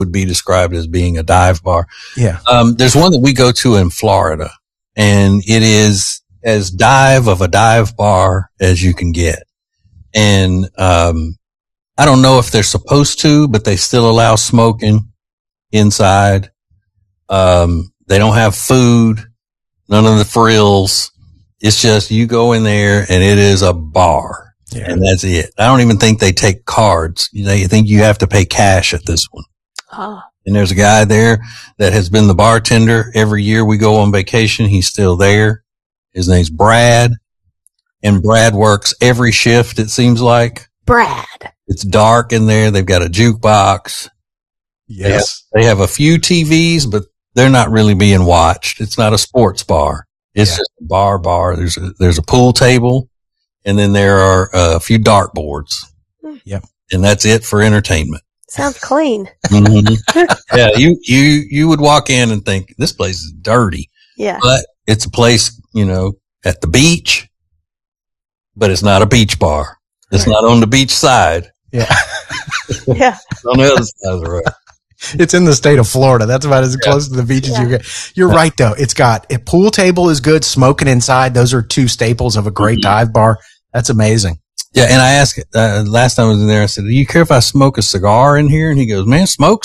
would be described as being a dive bar. Yeah. There's one that we go to in Florida, and it is as dive of a dive bar as you can get. And, I don't know if they're supposed to, but they still allow smoking inside. They don't have food, none of the frills. It's just you go in there and it is a bar, and that's it. I don't even think they take cards. You think you have to pay cash at this one. Oh. And there's a guy there that has been the bartender every year we go on vacation. He's still there. His name's Brad, and Brad works every shift, it seems like. Brad. It's dark in there. They've got a jukebox. Yes. They have a few TVs, but they're not really being watched. It's not a sports bar. It's just a bar. There's a pool table, and then there are a few dart boards. Yep. And that's it for entertainment. Sounds clean. Mm-hmm. Yeah. You would walk in and think this place is dirty. Yeah. But it's a place, at the beach, but it's not a beach bar. It's not on the beach side. Yeah. Yeah. It's on the other side of the road. It's in the state of Florida. That's about as close to the beach as you get. You're right, though. It's got a pool table is good. Smoking inside. Those are two staples of a great dive bar. That's amazing. Yeah. And I asked, last time I was in there, I said, do you care if I smoke a cigar in here? And he goes, man, smoke.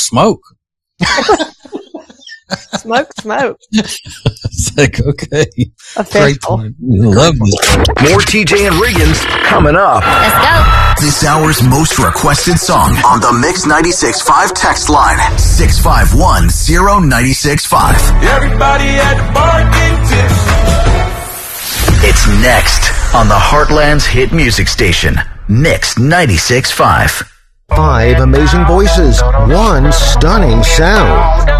Smoke. It's like, okay. Great point. Love this. More TJ and Riggins coming up. Let's go. This hour's most requested song on the Mix 96.5 text line. 651-0965. Everybody at the bar getting tipsy. It's next on the Heartland's hit music station, Mix 96.5. 5 amazing voices, 1 stunning sound.